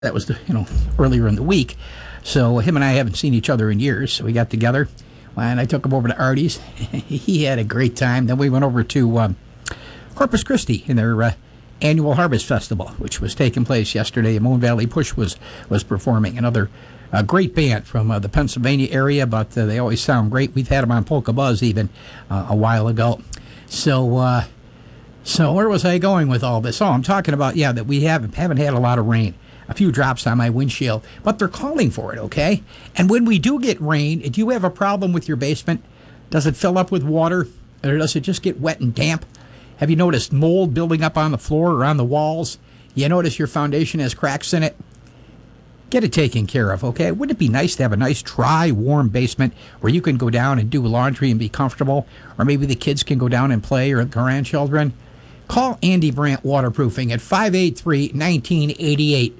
That was earlier in the week. So him and I haven't seen each other in years. So we got together, and I took him over to Artie's. He had a great time. Then we went over to Corpus Christi in their annual Harvest Festival, which was taking place yesterday. Moon Valley Push was performing. Another great band from the Pennsylvania area, but they always sound great. We've had them on Polka Buzz even a while ago. So where was I going with all this? Oh, I'm talking about, that we haven't had a lot of rain. A few drops on my windshield, but they're calling for it, okay? And when we do get rain, do you have a problem with your basement? Does it fill up with water, or does it just get wet and damp? Have you noticed mold building up on the floor or on the walls? You notice your foundation has cracks in it? Get it taken care of, okay? Wouldn't it be nice to have a nice, dry, warm basement where you can go down and do laundry and be comfortable? Or maybe the kids can go down and play, or the grandchildren? Call Andy Brandt Waterproofing at 583-1988.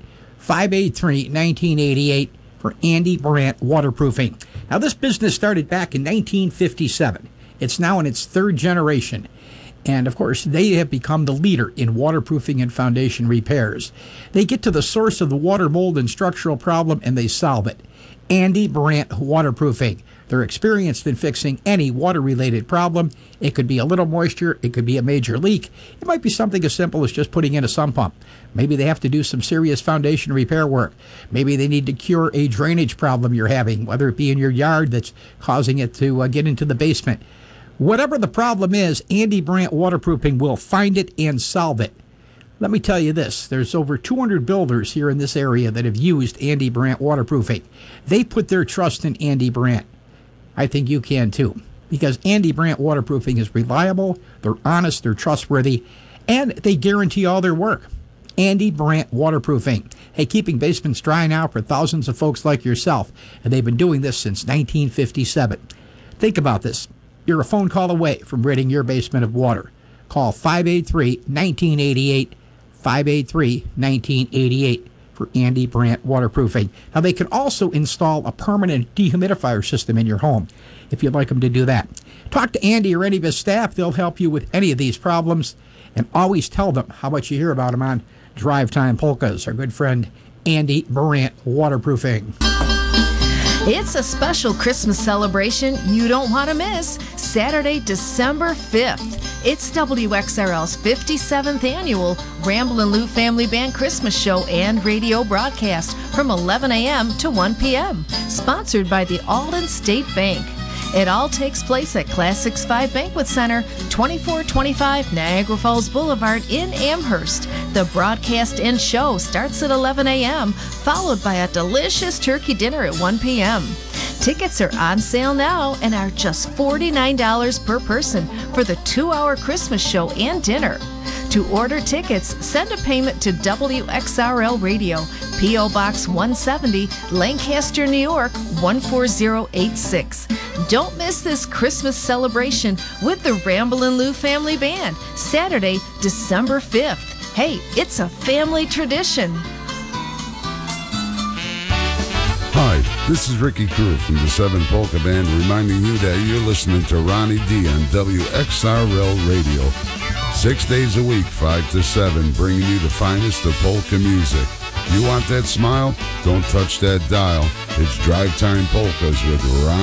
583-1988 for Andy Brandt Waterproofing. Now, this business started back in 1957. It's now in its third generation. And, of course, they have become the leader in waterproofing and foundation repairs. They get to the source of the water, mold, and structural problem, and they solve it. Andy Brandt Waterproofing. They're experienced in fixing any water-related problem. It could be a little moisture. It could be a major leak. It might be something as simple as just putting in a sump pump. Maybe they have to do some serious foundation repair work. Maybe they need to cure a drainage problem you're having, whether it be in your yard that's causing it to get into the basement. Whatever the problem is, Andy Brandt Waterproofing will find it and solve it. Let me tell you this. There's over 200 builders here in this area that have used Andy Brandt Waterproofing. They put their trust in Andy Brandt. I think you can too, because Andy Brandt Waterproofing is reliable, they're honest, they're trustworthy, and they guarantee all their work. Andy Brandt Waterproofing. Hey, keeping basements dry now for thousands of folks like yourself, and they've been doing this since 1957. Think about this. You're a phone call away from ridding your basement of water. Call 583-1988, 583-1988. for Andy Brandt Waterproofing. Now, they can also install a permanent dehumidifier system in your home if you'd like them to do that. Talk to Andy or any of his staff. They'll help you with any of these problems. And always tell them how much you hear about them on Drive Time Polkas. Our good friend Andy Brandt Waterproofing. It's a special Christmas celebration you don't want to miss. Saturday, December 5th. It's WXRL's 57th annual Ramblin' Lou Family Band Christmas Show and radio broadcast from 11 a.m. to 1 p.m. Sponsored by the Alden State Bank. It all takes place at Classics 5 Banquet Center, 2425 Niagara Falls Boulevard in Amherst. The broadcast and show starts at 11 a.m., followed by a delicious turkey dinner at 1 p.m. Tickets are on sale now and are just $49 per person for the 2-hour Christmas show and dinner. To order tickets, send a payment to WXRL Radio, P.O. Box 170, Lancaster, New York, 14086. Don't miss this Christmas celebration with the Ramblin' Lou Family Band, Saturday, December 5th. Hey, it's a family tradition. Hi, this is Ricky Crew from the 7 Polka Band reminding you that you're listening to Ronnie D on WXRL Radio. 6 days a week, 5 to 7, bringing you the finest of polka music. You want that smile? Don't touch that dial. It's Drive Time Polkas with Ronnie.